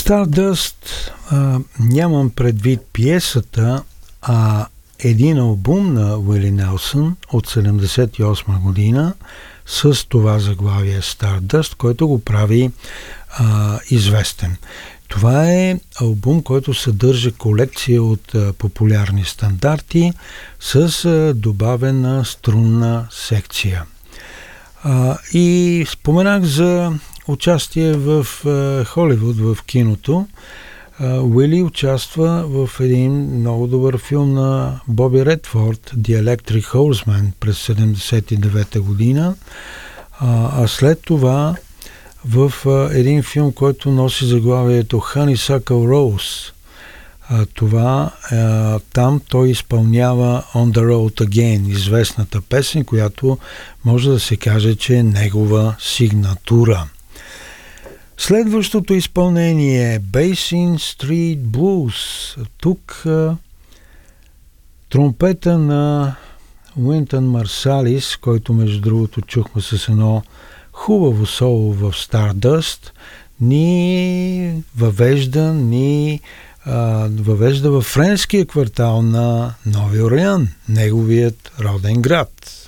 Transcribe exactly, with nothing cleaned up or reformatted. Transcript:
Stardust, а, нямам предвид пиесата, а един албум на Уили Нелсън от седемдесет и осма година с това заглавие Stardust, който го прави а, известен. Това е албум, който съдържа колекция от а, популярни стандарти с а, добавена струнна секция. А, и споменах за участие в а, Холивуд, в киното. А, Уили участва в един много добър филм на Боби Редфорд, The Electric Horseman, през седемдесет и девета година, а, а след това в а, един филм, който носи заглавието Honeysuckle Rose. А, това, а, там той изпълнява On the Road Again, известната песен, която може да се каже, че е негова сигнатура. Следващото изпълнение е Basin Street Blues. Тук а, тромпета на Уинтън Марсалис, който между другото чухме с едно хубаво соло в Stardust, ни въвежда, ни а, въвежда във френския квартал на Нови Орлеан, неговият роден град.